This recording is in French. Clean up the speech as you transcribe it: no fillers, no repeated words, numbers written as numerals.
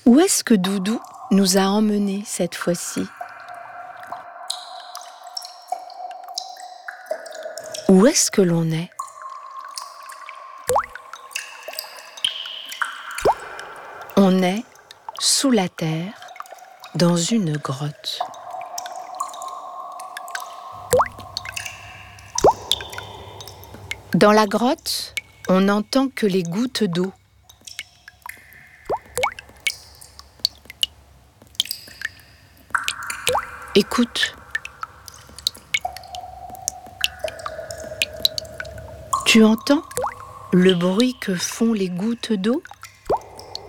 Où est-ce que Doudou nous a emmenés cette fois-ci? Où est-ce que l'on est? On est sous la terre, dans une grotte. Dans la grotte, on n'entend que les gouttes d'eau. Écoute. Tu entends le bruit que font les gouttes d'eau ?